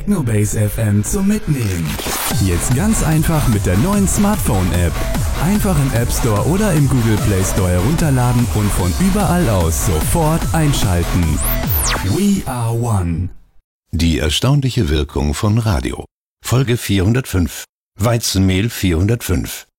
Technobase FM zum Mitnehmen. Jetzt ganz einfach mit der neuen Smartphone-App. Einfach im App Store oder im Google Play Store herunterladen und von überall aus sofort einschalten. We are one. Die erstaunliche Wirkung von Radio. Folge 405. Weizenmehl 405.